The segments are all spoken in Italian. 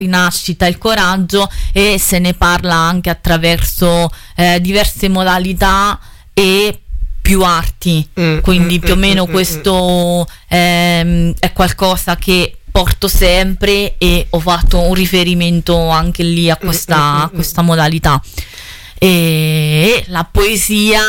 rinascita, il coraggio, e se ne parla anche attraverso diverse modalità e più arti, quindi più o meno questo è qualcosa che porto sempre, e ho fatto un riferimento anche lì a questa modalità. E la poesia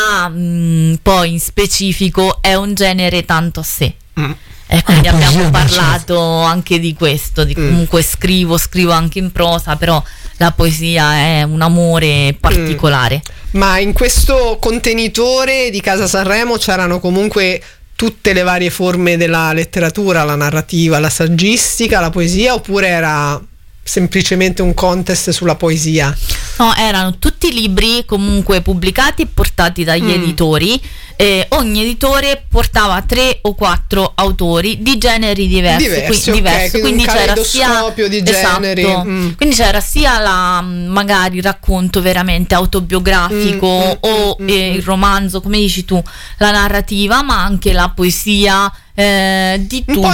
poi in specifico è un genere tanto a sé, e quindi abbiamo parlato anche di questo, di comunque scrivo anche in prosa, però la poesia è un amore particolare. Ma in questo contenitore di Casa Sanremo c'erano comunque tutte le varie forme della letteratura, la narrativa, la saggistica, la poesia, oppure era semplicemente un contest sulla poesia? No, erano tutti libri comunque pubblicati e portati dagli editori. Ogni editore portava 3 o 4 autori di generi diversi, quindi c'era sia di generi. Quindi c'era sia magari il racconto veramente autobiografico o il romanzo, come dici tu, la narrativa, ma anche la poesia, di tutto,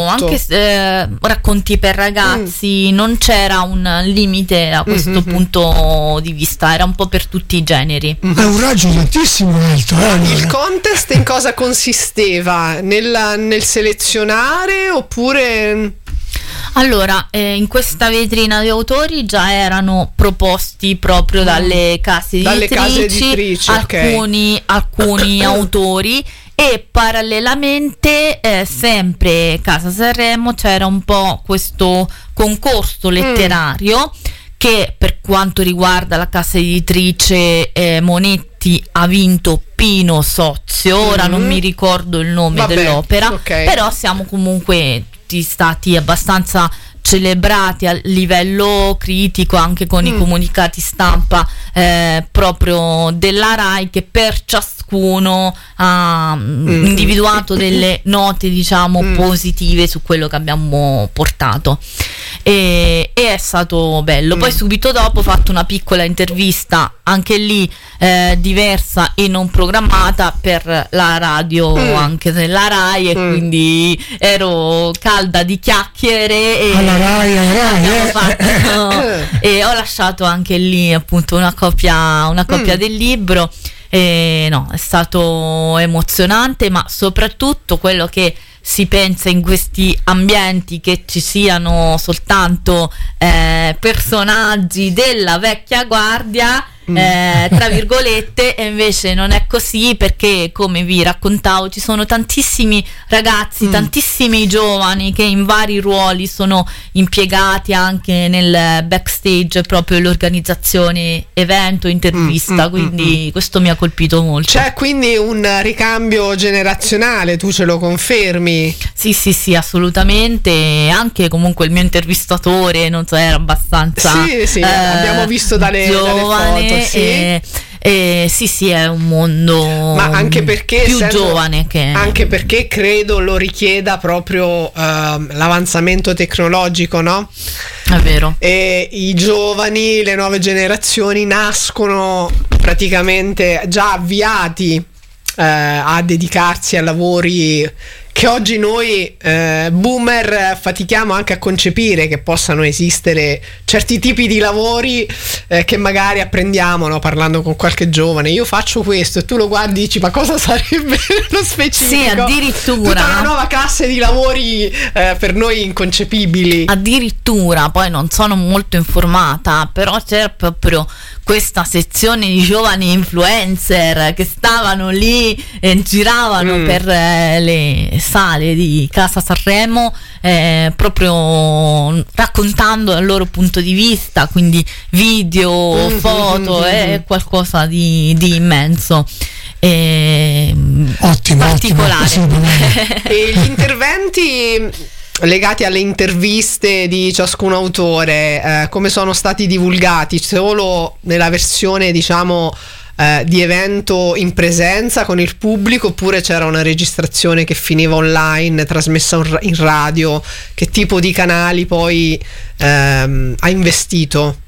anche racconti per ragazzi. Non c'era un limite da questo punto di vista, era un po' per tutti i generi. È un raggio tantissimo alto. Il contest in cosa consisteva? Nel selezionare, oppure? Allora, in questa vetrina di autori già erano proposti proprio dalle case editrici, alcuni autori, e parallelamente sempre Casa Sanremo c'era un po' questo concorso letterario che, per quanto riguarda la casa editrice Monetti, ha vinto Pino Sozio. Ora non mi ricordo il nome dell'opera, però siamo comunque tutti stati abbastanza celebrati a livello critico, anche con i comunicati stampa proprio della Rai, che per ciascuno ha individuato delle note, diciamo, positive su quello che abbiamo portato, e è stato bello. Poi subito dopo ho fatto una piccola intervista, anche lì diversa e non programmata, per la radio anche della Rai, e quindi ero calda di chiacchiere, e e ho lasciato anche lì appunto una copia del libro. No, è stato emozionante, ma soprattutto quello che si pensa in questi ambienti che ci siano soltanto personaggi della vecchia guardia, tra virgolette, e invece non è così, perché, come vi raccontavo, ci sono tantissimi ragazzi, tantissimi giovani che in vari ruoli sono impiegati anche nel backstage, proprio l'organizzazione evento, intervista, quindi questo mi ha colpito molto. C'è quindi un ricambio generazionale, tu ce lo confermi? Sì, assolutamente. Anche comunque il mio intervistatore, non so, era abbastanza abbiamo visto dalle foto. Sì, è un mondo, ma anche perché più giovane, anche perché credo lo richieda proprio l'avanzamento tecnologico, no? È vero. E i giovani, le nuove generazioni nascono praticamente già avviati a dedicarsi a lavori che oggi noi boomer fatichiamo anche a concepire che possano esistere certi tipi di lavori che magari apprendiamo, no? Parlando con qualche giovane. Io faccio questo, e tu lo guardi e dici: ma cosa sarebbe lo specifico? Sì, addirittura tutta una nuova classe di lavori per noi inconcepibili. Addirittura, poi non sono molto informata, però c'è proprio questa sezione di giovani influencer che stavano lì e giravano per le sale di Casa Sanremo, proprio raccontando il loro punto di vista, quindi video, foto, è qualcosa di immenso. Ottimo, particolare. E gli interventi legati alle interviste di ciascun autore, come sono stati divulgati? Solo nella versione, diciamo, di evento in presenza con il pubblico, oppure c'era una registrazione che finiva online, trasmessa in radio? Che tipo di canali poi ha investito?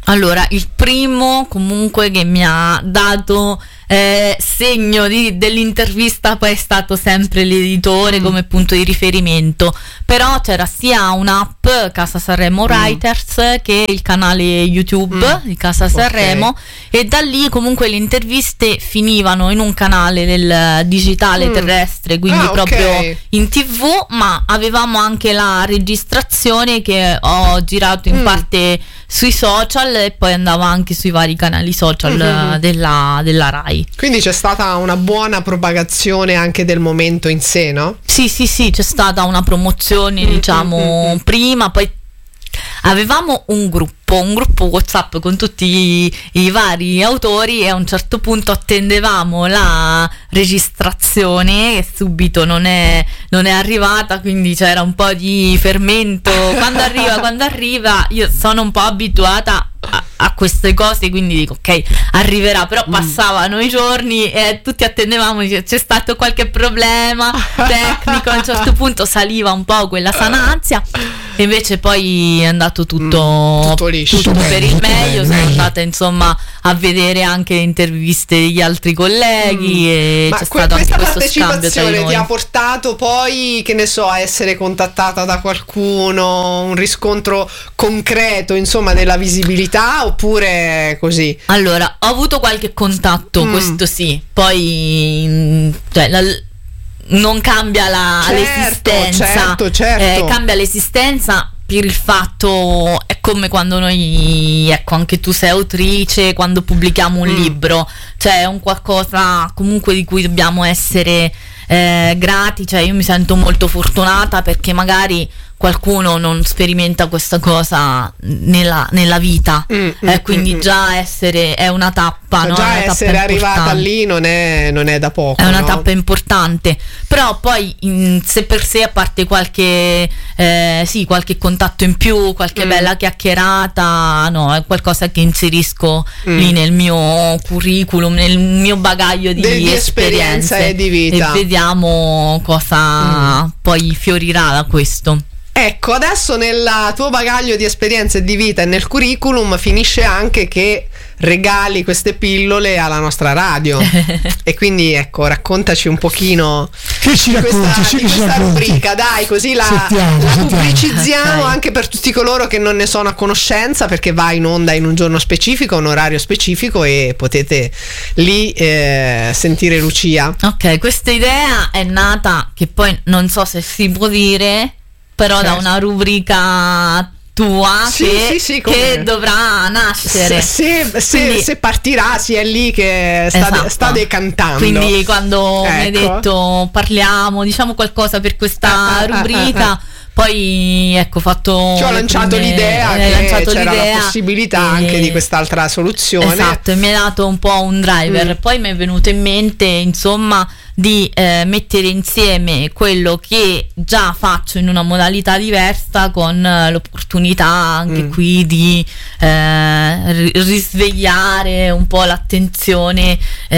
Allora, il primo comunque che mi ha dato segno dell'intervista poi è stato sempre l'editore come punto di riferimento, però c'era sia un'app Casa Sanremo Writers che il canale YouTube di Casa Sanremo, e da lì comunque le interviste finivano in un canale del digitale terrestre, quindi proprio in TV, ma avevamo anche la registrazione che ho girato in parte sui social e poi andava anche sui vari canali social della Rai. Quindi c'è stata una buona propagazione anche del momento in sé, no? Sì, c'è stata una promozione, diciamo, prima, poi avevamo un gruppo WhatsApp con tutti i vari autori e a un certo punto attendevamo la registrazione che subito non è arrivata, quindi c'era un po' di fermento. Quando arriva, io sono un po' abituata a queste cose, quindi dico ok, arriverà, però passavano i giorni e tutti attendevamo, c'è stato qualche problema tecnico, a un certo punto saliva un po' quella sananzia e invece poi è andato tutto per il meglio. Sono andata insomma a vedere anche le interviste degli altri colleghi e ma c'è stato anche questo scambio tra noi. Ti ha portato poi, che ne so, a essere contattata da qualcuno, un riscontro concreto insomma della visibilità, oppure così? Allora, ho avuto qualche contatto, questo sì, poi non cambia l'esistenza, certo. Cambia l'esistenza per il fatto, è come quando noi, ecco, anche tu sei autrice, quando pubblichiamo un libro, cioè è un qualcosa comunque di cui dobbiamo essere grati, cioè io mi sento molto fortunata perché magari qualcuno non sperimenta questa cosa nella vita, quindi già è una tappa, no? Già una tappa essere arrivata lì non è da poco, è una tappa importante, però poi sé per sé, a parte qualche contatto in più, qualche bella chiacchierata, no, è qualcosa che inserisco lì nel mio curriculum, nel mio bagaglio di esperienza e di vita, e vediamo cosa poi fiorirà da questo. Ecco, adesso nel tuo bagaglio di esperienze di vita e nel curriculum finisce anche che regali queste pillole alla nostra radio e quindi ecco, raccontaci un pochino questa rubrica, dai, così la pubblicizziamo anche per tutti coloro che non ne sono a conoscenza, perché va in onda in un giorno specifico, un orario specifico e potete lì sentire Lucia. Ok, questa idea è nata, che poi non so se si può dire, però da una rubrica tua che dovrà nascere. Se partirà, si è lì che sta decantando. Quindi quando mi hai detto parliamo, diciamo qualcosa per questa rubrica, poi ecco, ci ho lanciato l'idea che c'era la possibilità anche di quest'altra soluzione. Esatto, e mi hai dato un po' un driver. Poi mi è venuto in mente, insomma, di mettere insieme quello che già faccio in una modalità diversa con l'opportunità anche qui di risvegliare un po' l'attenzione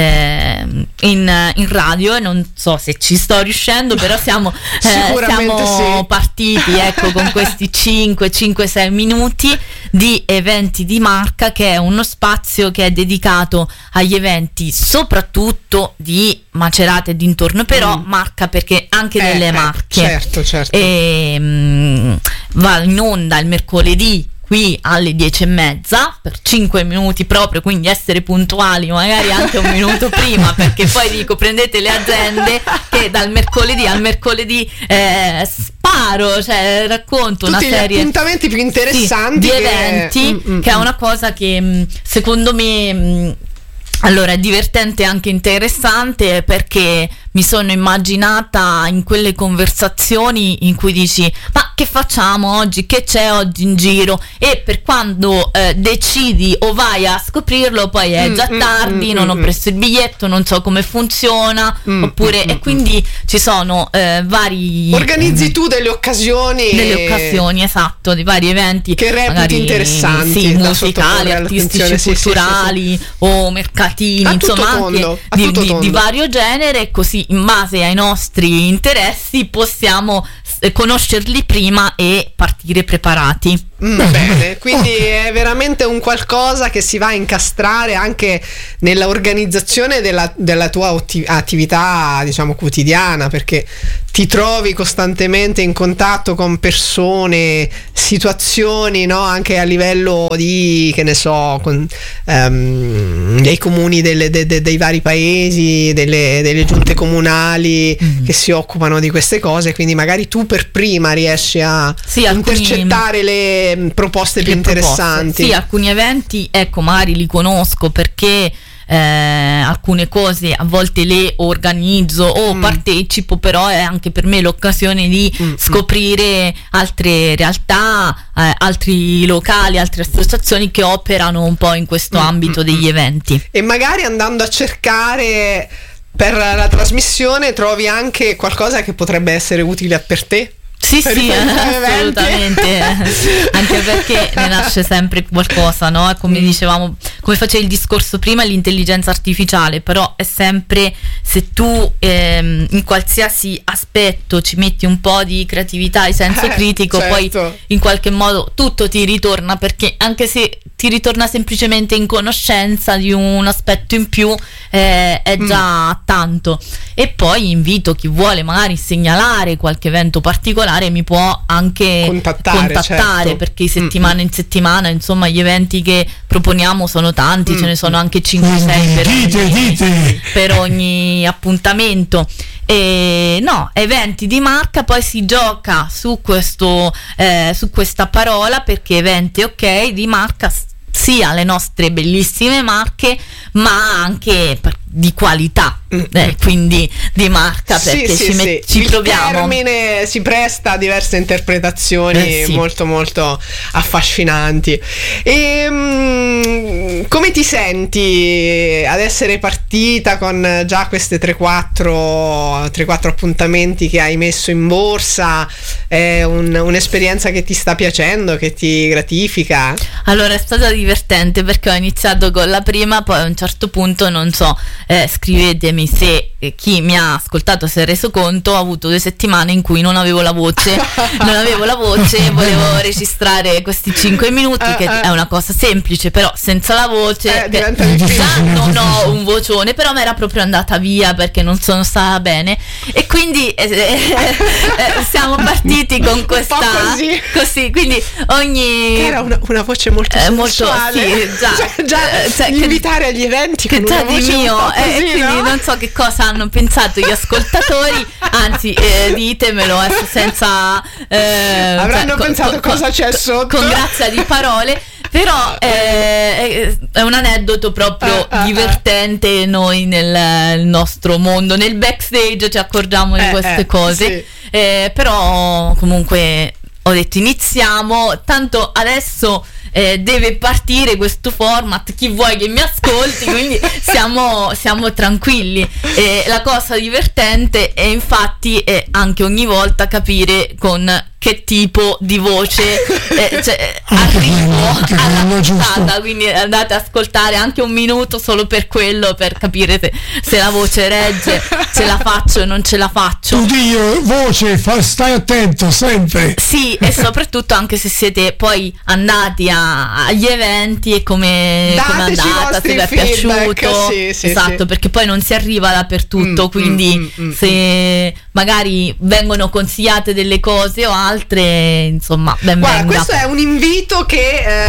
in radio, e non so se ci sto riuscendo, però siamo partiti, ecco, con questi 5-6 minuti di eventi di Marca, che è uno spazio che è dedicato agli eventi soprattutto di Macerata e dintorno, però Marca perché anche nelle Marche, certo. E va in onda il mercoledì qui alle 10:30 per 5 minuti proprio, quindi essere puntuali, magari anche un minuto prima, perché poi dico, prendete le agende che dal mercoledì al mercoledì sparo, cioè racconto tutti una serie gli appuntamenti più interessanti di eventi, che è una cosa che secondo me allora è divertente e anche interessante, perché mi sono immaginata in quelle conversazioni in cui dici: ma che facciamo oggi? Che c'è oggi in giro? E per quando decidi o vai a scoprirlo, poi è già tardi, non ho preso il biglietto, non so come funziona, oppure e quindi ci sono vari... Organizzi tu delle occasioni, esatto, di vari eventi che reputi magari interessanti, musicali, artistici, culturali o mercatini, insomma anche di vario genere, così in base ai nostri interessi possiamo conoscerli prima e partire preparati. Bene, quindi è veramente un qualcosa che si va a incastrare anche nella organizzazione della tua attività, diciamo, quotidiana, perché ti trovi costantemente in contatto con persone, situazioni, no? Anche a livello di, che ne so, dei comuni dei vari paesi, delle giunte comunali che si occupano di queste cose, quindi magari tu per prima riesci a intercettare le proposte più interessanti. Sì, alcuni eventi, ecco, magari li conosco perché alcune cose a volte le organizzo o partecipo, però è anche per me l'occasione di scoprire altre realtà, altri locali, altre associazioni che operano un po' in questo ambito degli eventi. E magari andando a cercare per la trasmissione trovi anche qualcosa che potrebbe essere utile per te. Sì, assolutamente. Anche perché ne nasce sempre qualcosa, no? Come dicevamo, come facevi il discorso prima, l'intelligenza artificiale, però è sempre, se tu in qualsiasi aspetto ci metti un po' di creatività e senso critico, poi in qualche modo tutto ti ritorna, perché anche se ti ritorna semplicemente in conoscenza di un aspetto in più, è già tanto. E poi invito chi vuole magari segnalare qualche evento particolare, mi può anche contattare certo. Perché settimana in settimana, insomma, gli eventi che proponiamo sono tanti, ce ne sono anche 5-6 per ogni appuntamento. Eventi di marca, poi si gioca su questo su questa parola, perché eventi di marca sia le nostre bellissime marche, ma anche di qualità, quindi di marca, perché ci proviamo. Il termine si presta a diverse interpretazioni molto molto affascinanti. E come ti senti ad essere partita con già queste 3-4 appuntamenti che hai messo in borsa? È un'esperienza che ti sta piacendo, che ti gratifica? Allora, è stata divertente perché ho iniziato con la prima, poi a un certo punto, non so, scrivetemi se chi mi ha ascoltato si è reso conto, ho avuto 2 settimane in cui non avevo la voce, volevo registrare questi 5 minuti, che è una cosa semplice, però senza la voce già non ho un vocione, però mi era proprio andata via perché non sono stata bene, e quindi siamo partiti con questa così, quindi ogni era una voce molto sensuale, invitare agli eventi con una voce mio, quindi no? Non so che cosa hanno pensato gli ascoltatori, anzi ditemelo senza avranno pensato cosa c'è sotto, con grazia di parole, però è un aneddoto proprio divertente. Noi nel nostro mondo, nel backstage, ci accorgiamo di queste cose, però comunque ho detto iniziamo, tanto adesso deve partire questo format, chi vuoi che mi ascolti, quindi siamo tranquilli. La cosa divertente è infatti anche ogni volta capire con che tipo di voce arrivo alla puntata, quindi andate ad ascoltare anche 1 minuto solo per quello, per capire se la voce regge, se la faccio o non ce la faccio. Oddio, voce, stai attento sempre. Sì, e soprattutto anche se siete poi andati agli eventi e come è andata, se vi è piaciuto, esatto, perché poi non si arriva dappertutto, quindi se magari vengono consigliate delle cose o altre, insomma, ben venga. Guarda, questo è un invito che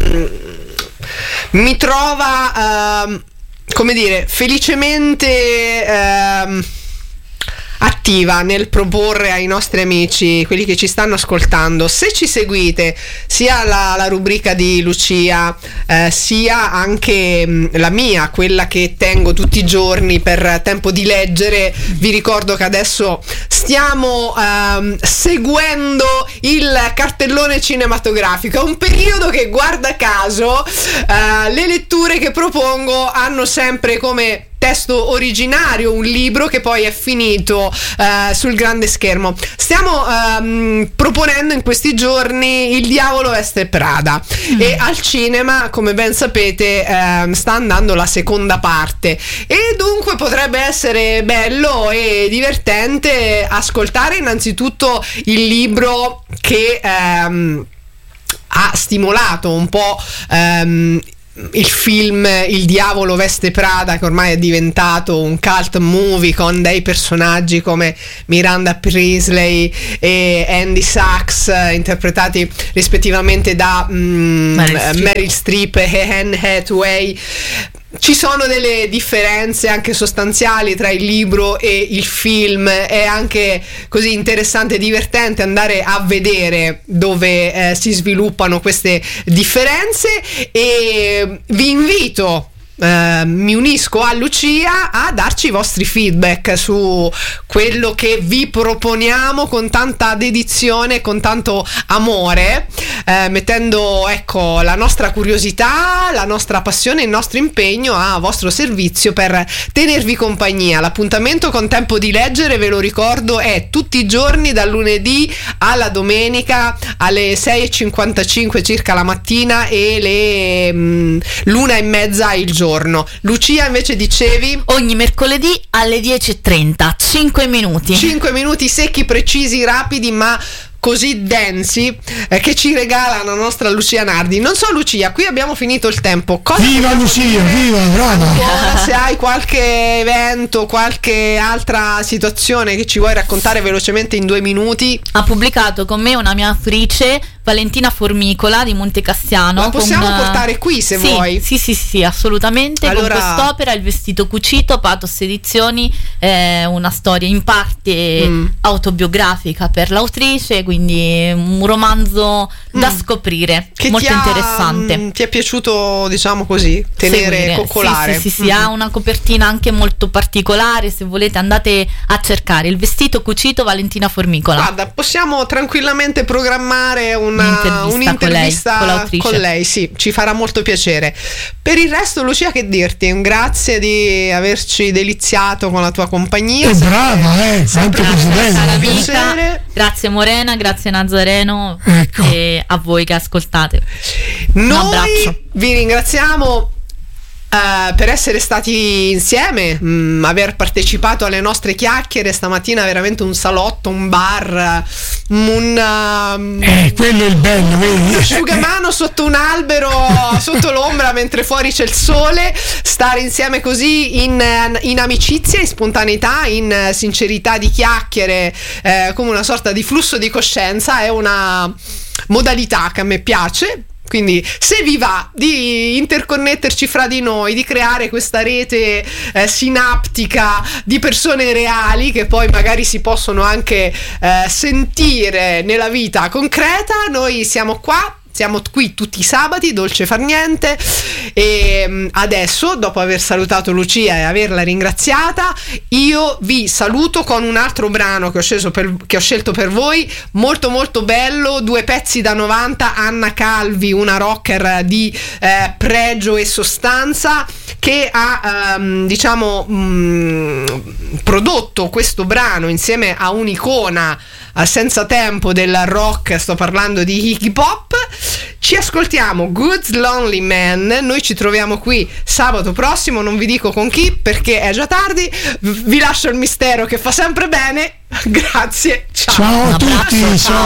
mi trova come dire, felicemente attiva nel proporre ai nostri amici, quelli che ci stanno ascoltando, se ci seguite sia la rubrica di Lucia sia anche la mia, quella che tengo tutti i giorni per tempo di leggere. Vi ricordo che adesso stiamo seguendo il cartellone cinematografico, è un periodo che, guarda caso, le letture che propongo hanno sempre come testo originario un libro che poi è finito sul grande schermo. Stiamo proponendo in questi giorni Il diavolo veste Prada e al cinema, come ben sapete, sta andando la seconda parte, e dunque potrebbe essere bello e divertente ascoltare innanzitutto il libro che ha stimolato un po' il film Il diavolo veste Prada, che ormai è diventato un cult movie con dei personaggi come Miranda Priestley e Andy Sachs, interpretati rispettivamente da Meryl Streep e Anne Hathaway. Ci sono delle differenze anche sostanziali tra il libro e il film, è anche così interessante e divertente andare a vedere dove si sviluppano queste differenze, e vi invito, mi unisco a Lucia, a darci i vostri feedback su quello che vi proponiamo con tanta dedizione, con tanto amore, mettendo ecco la nostra curiosità, la nostra passione, il nostro impegno a vostro servizio per tenervi compagnia. L'appuntamento con Tempo di Leggere, ve lo ricordo, è tutti i giorni dal lunedì alla domenica alle 6:55 circa la mattina e le 1:30 il giorno. Lucia, invece dicevi? Ogni mercoledì alle 10:30, 5 minuti. 5 minuti secchi, precisi, rapidi, ma così densi, che ci regala la nostra Lucia Nardi. Non so, Lucia, qui abbiamo finito il tempo. Viva Lucia, viva, brava! Ancora, se hai qualche evento, qualche altra situazione che ci vuoi raccontare velocemente in 2 minuti. Ha pubblicato con me una mia autrice, Valentina Formicola di Montecassiano. La possiamo portare qui se vuoi. Sì, assolutamente. Allora, con quest'opera, Il vestito cucito, Pathos Edizioni, una storia in parte autobiografica per l'autrice, quindi un romanzo da scoprire, che molto interessante. Ti è piaciuto, diciamo così, tenere, coccolare? Sì, ha una copertina anche molto particolare, se volete andate a cercare Il vestito cucito, Valentina Formicola. Guarda, possiamo tranquillamente programmare un'intervista con lei, sì, ci farà molto piacere. Per il resto, Lucia, che dirti? Un grazie di averci deliziato con la tua compagnia. Brava, sempre così bene. Grazie Morena, grazie Nazareno, ecco. E a voi che ascoltate. Un abbraccio. Vi ringraziamo per essere stati insieme, aver partecipato alle nostre chiacchiere stamattina. Veramente un salotto, un bar, quello è il bello, vedi? Un asciugamano sotto un albero, sotto l'ombra, mentre fuori c'è il sole. Stare insieme così in amicizia, in spontaneità, in sincerità di chiacchiere, come una sorta di flusso di coscienza, è una modalità che a me piace. Quindi se vi va di interconnetterci fra di noi, di creare questa rete sinaptica di persone reali che poi magari si possono anche sentire nella vita concreta, noi siamo qua. Siamo qui tutti i sabati, dolce far niente. E adesso, dopo aver salutato Lucia e averla ringraziata, io vi saluto con un altro brano che ho scelto per voi, molto molto bello, 2 pezzi da 90, Anna Calvi, una rocker di pregio e sostanza, che ha prodotto questo brano insieme a un'icona senza tempo del rock. Sto parlando di Iggy Pop. Ci ascoltiamo Good Lonely Man. Noi ci troviamo qui sabato prossimo, non vi dico con chi perché è già tardi, vi lascio il mistero che fa sempre bene. Grazie, ciao a tutti, ciao.